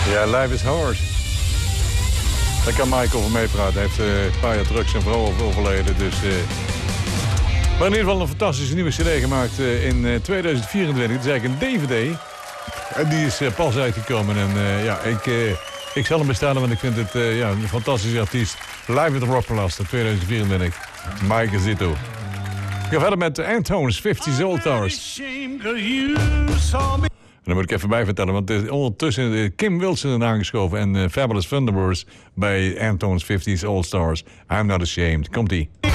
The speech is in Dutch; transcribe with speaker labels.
Speaker 1: Ja, Life is Hard. Daar kan Michael over meepraten. Hij heeft een paar jaar terug zijn vrouw overleden. Dus, maar in ieder geval een fantastische nieuwe cd gemaakt in 2024. Het is eigenlijk een DVD. En die is pas uitgekomen. En ja, ik zal hem bestellen, want ik vind het een fantastische artiest. Live with Rockpalast 2024. Mike Zito. Ik ga verder met Antones 50's Old Stars. En dan moet ik even bij vertellen, want ondertussen Kim Wilson is aangeschoven en Fabulous Thunderbirds bij Antone's 50's All Stars. I'm Not Ashamed. Komt-ie.